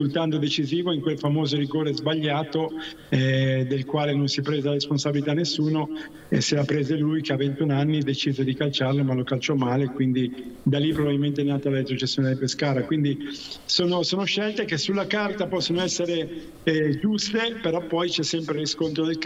risultando decisivo in quel famoso rigore sbagliato del quale non si prese la responsabilità nessuno, e se la prese lui che a 21 anni decise di calciarlo, ma lo calciò male, quindi da lì probabilmente è nata la retrocessione del Pescara. Quindi sono scelte che sulla carta possono essere giuste, però poi c'è sempre il riscontro del